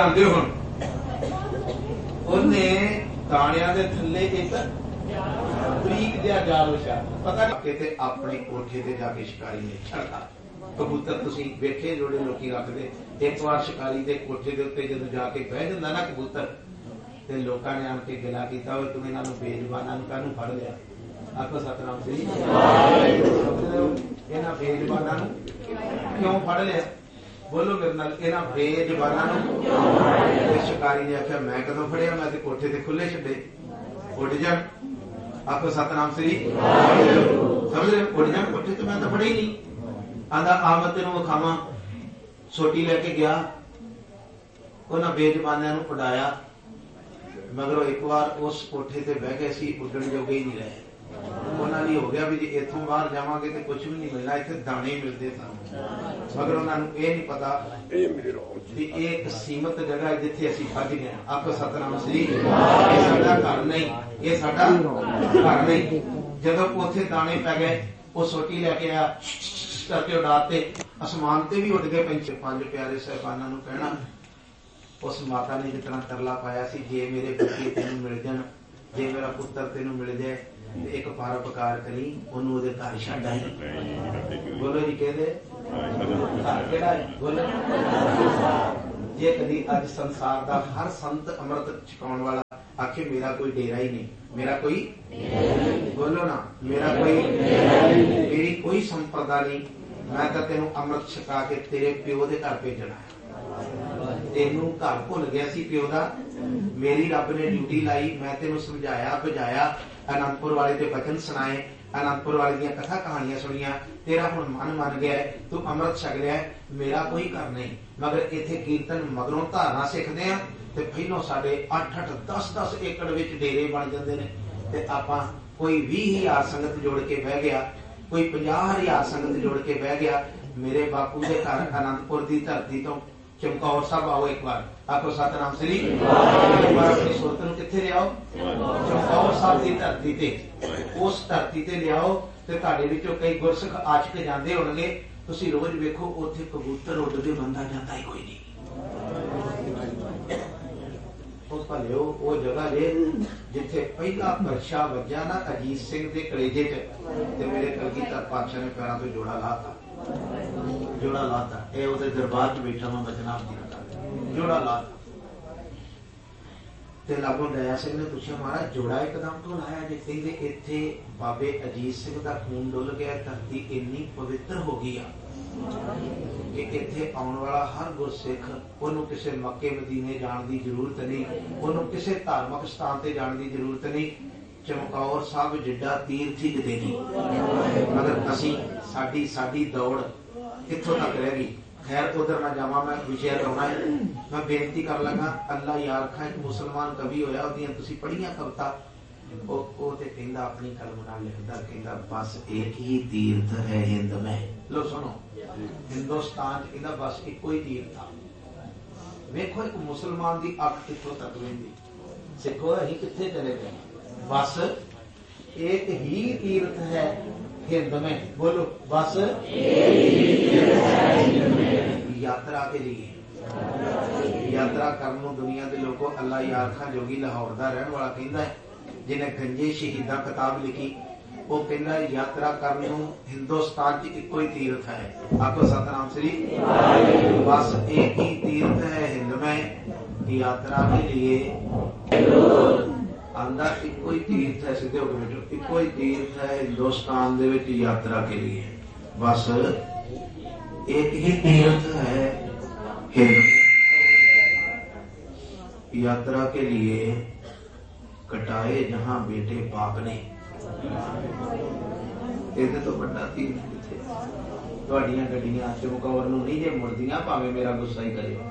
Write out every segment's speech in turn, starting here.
ध्यान दो हुण उन्हें दाणियां दे थल्ले एक बरीक जिहा जाल विछा पता नहीं अपने कोठे ते जाके शिकारी ने छड़ता कबूतर तुसीं वेखे जोड़े लोकी रखदे एक बार शिकारी दे कोठे दे उत्ते जदों जाके बह जांदा ना कबूतर ते लोकां ने आण के गिला कीता होवे तुम इन्हां नूं बेजुबानां नूं काहनूं फड़ लिया आखो सतनाम श्री इन्हां बेजुबानां नूं क्यों फड़ लिया बोलो मेरे नाल इन्हां बेजुबानां नूं शिकारी ने आख्या मैं कदों फड़िया मैं ते कोठे ते खुले छड्डे उड़ जाण आखो सतनाम श्री समझ रहे उड़ जाण कोठे ते मैं तो फड़े ही नहीं आंदा आ मैं तेनूं विखावां सोटी लैके गया उन्हां बेजुबानां नूं उड़ाया मगरों एक बार उस कोठे ते बह गए सी उड्डण जोगे ही नहीं रहे उन्हां लई हो गया भी जे इत्थों बाहर जावांगे ते कुछ भी नहीं मिलना इत्थे दाणे मिलदे सन मगर उन्हां नूं इह नहीं पता कि इह एक सीमित जगह जिथे असीं फस गए आखो सतनाम श्री इह साडा घर नहीं इह साडा घर नहीं जदों उत्थे दाणे पै गए वो सोटी लैके आया करके उड़ाते आसमान ते भी उड़ गए पंज प्यारे साहिबानां नूं कहना उस माता ने जितना तरला पाया सी जे मेरे बच्चे तेन मिल जान जे मेरा पुत्र तेन मिल जाए एक परोपकार करी ओनू ओदे घर छड्ड आई बोलो जी कहदे घर केड़ा है बोलो जे कदी अज संसार दा हर संत अमृत छकाउण वाला आखे मेरा कोई डेरा ही नहीं मेरा कोई बोलो ना मेरा कोई मेरी कोई संपदा नहीं मैं तो तेनू अमृत छका के तेरे प्यो दे घर भेजना है तेनू घर भुल गया सी प्यो दा मेरी रब ने ड्यूटी लाई मैं तेनू समझाया बुझाया आनंदपुर वाले दे वचन सुनाए आनंदपुर वाले दी कथा कहानियां सुनिया तेरा हुण मन गया है तू अमृत छक लिया है मेरा कोई घर नहीं मगर इत्थे कीर्तन मगरों धारना सिखदे आ ते पहलों साडे 8-8 10-10 एकड़ विच डेरे बन जांदे ने ते आपां कोई 20,000 संगत जोड़ के बह गया कोई 50,000 संगत जोड़ के बह गया मेरे बापू दे घर आनंदपुर दी धरती तो चमकौर साहब आओ एक बार आखो सतनाम श्री एक बार अपनी सुरत नूं कित्थे लियाओ चमकौर साहब दी धरती ते उस धरती ते लियाओ ते तुहाडे विचों कई गुरसिख आशिक जांदे होणगे तुसीं रोज वेखो उत्थे कबूतर उड्डदे बंदा जांदा ही कोई नहीं उस भलिओ वो जगह जे जिथे पहला परछा वज्या ना अजीत सिंह दे कलेजे च ते मेरे कलगीधर पातशाह ने पैरां तो जोड़ा लाता ये उहदे दरबार च बैठा मैं बचनाम जी जोड़ा लाता ते लागों दया सिंह ने पूछा महाराज जोड़ा एकदम तो लाया जे कहंदे इत्थे बाबे अजीत सिंह दा खून डुल गया धरती इन्नी पवित्र हो गई कि इत्थे आउण वाला हर गुरसिख ओनू किसी मक्के मदीने जाण दी जरूरत नहीं ओनू किसी धार्मिक स्थान ते जाण दी जरूरत नहीं चमकौर साहब जिड्डा तीर्थ ही किते नहीं मगर असीं साडी दौड़ कित्थों तक रह गई खैर उधर ना जावा मैं विषय लाउणा है मैं बेनती कर लगा अल्लाह यार खा एक मुसलमान कवि होया ओदियां तुसीं पढ़ियां कविता ओ ते कहंदा अपनी कलम नाल लिखदा कहंदा बस एक ही तीर्थ है हिंद में लो सुनो हिंदुस्तान च कहंदा बस इक्को ही तीर्थ था वेखो एक मुसलमान दी अख कित्थों तक वेंदी सिखो असीं कित्थे चले गए बस एक ही तीर्थ है हिंद में बोलो बस यात्रा के लिए यात्रा करने दुनिया के लोगों अल्लाह यार खां जोगी लाहौर का रहने वाला कहता है जिन्हें गंजे शहीदा किताब लिखी वो कहना यात्रा करने हिंदुस्तान च इको ही तीर्थ है आपको सतनाम श्री बस एक ही तीर्थ है हिंद में यात्रा के लिए आंदा इको ही तीर्थ है सीधे होकर बैठो इको ही तीर्थ है हिंदुस्तान दे विच यात्रा के लिए बस एक ही तीर्थ है हिंद यात्रा के लिए कटाए जहां बेटे बाप ने इहदे तो बड़ा तीर्थ किथे तुहाडीआं गड्डियां चमकौर नूं नहीं जे मुड़दियां भावें मेरा गुस्सा ही करे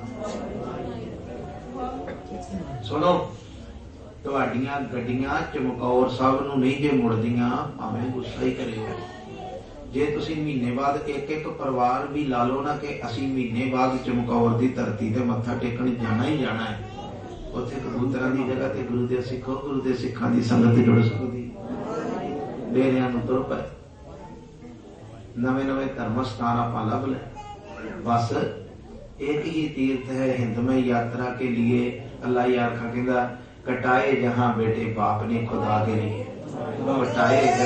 सुनो तुहाडीआं गड्डियां चमकौर साहब नूं नहीं जे मुड़दियां भावें गुस्सा ही करे जे तुसीं महीने बाद एक एक परिवार भी ला लो ना कि असीं महीने बाद चमकौर दी धरती ते मत्था टेकण जाना ही जाना है उत्थे कबूतरां दी जगह ते गुरु दे सिखो गुरु दे सिखां दी संगत जुड़ सकदी डेरियां नूं तुर पए नवे नवे धर्म स्थान आपां लभ ले बस एक ही तीर्थ है हिंदमय यात्रा के लिए। अल्लाह यारखा कहता कटाए जहां बेटे बाप ने खुदा के लिए, कटाए